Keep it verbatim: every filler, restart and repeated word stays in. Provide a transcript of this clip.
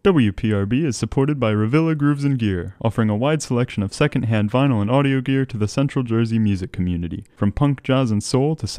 W P R B is supported by Revilla Grooves and Gear, offering a wide selection of second-hand vinyl and audio gear to the Central Jersey music community. From punk, jazz, and soul to